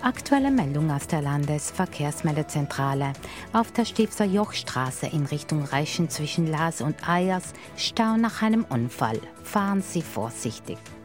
Aktuelle Meldung aus der Landesverkehrsmeldezentrale. Auf der Stifter Jochstraße in Richtung Reichen zwischen Laas und Ayers Stau nach einem Unfall. Fahren Sie vorsichtig.